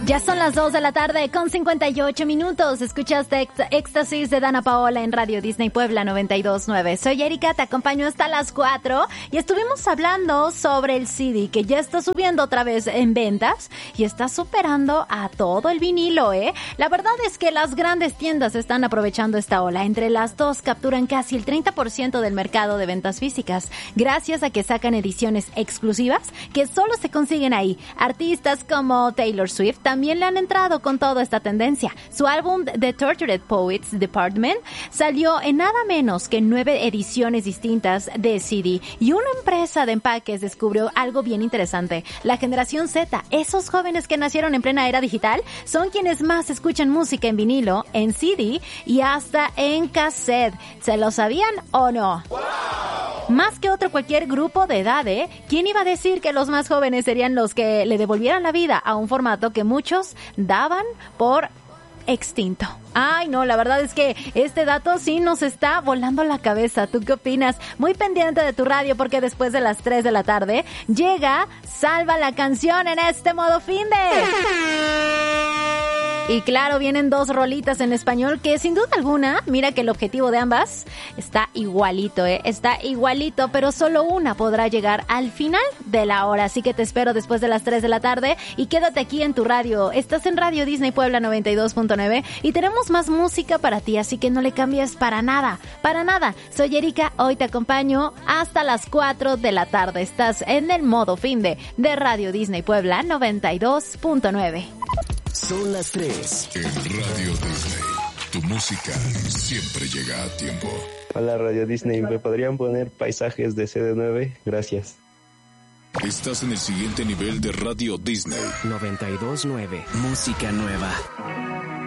Ya son las 2 de la tarde con 58 minutos. Escuchaste Éxtasis de Dana Paola en Radio Disney Puebla 92.9. Soy Erika, te acompaño hasta las 4 y estuvimos hablando sobre el CD que ya está subiendo otra vez en ventas y está superando a todo el vinilo, ¿eh? La verdad es que las grandes tiendas están aprovechando esta ola. Entre las dos capturan casi el 30% del mercado de ventas físicas, gracias a que sacan ediciones exclusivas que solo se consiguen ahí. Artistas como Taylor Swift también le han entrado con toda esta tendencia. Su álbum The Tortured Poets Department salió en nada menos que 9 ediciones distintas de CD. Y una empresa de empaques descubrió algo bien interesante. La generación Z, esos jóvenes que nacieron en plena era digital, son quienes más escuchan música en vinilo, en CD y hasta en cassette. ¿Se lo sabían o no? ¡Wow! Más que otro cualquier grupo de edad, ¿eh? ¿Quién iba a decir que los más jóvenes serían los que le devolvieran la vida a un formato que muchos daban por extinto? Ay, no, la verdad es que este dato sí nos está volando la cabeza. ¿Tú qué opinas? Muy pendiente de tu radio porque después de las 3 de la tarde llega Salva la Canción en este modo finde. Y claro, vienen 2 rolitas en español que sin duda alguna, mira que el objetivo de ambas está igualito, está igualito, pero solo una podrá llegar al final de la hora. Así que te espero después de las 3 de la tarde y quédate aquí en tu radio. Estás en Radio Disney Puebla 92.9 y tenemos más música para ti, así que no le cambies para nada, para nada. Soy Erika, hoy te acompaño hasta las 4 de la tarde. Estás en el modo finde de Radio Disney Puebla 92.9. Son las 3 en Radio Disney. Tu música siempre llega a tiempo. Hola Radio Disney, ¿me podrían poner Paisajes de CD9? Gracias. Estás en el siguiente nivel de Radio Disney 92.9. Música nueva.